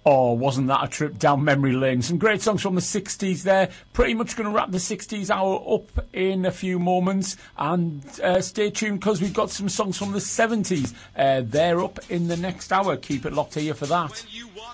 Oh, wasn't that a trip down memory lane? Some great songs from the 60s there. Pretty much going to wrap the 60s hour up in a few moments. And stay tuned because we've got some songs from the 70s. They're up in the next hour. Keep it locked here for that.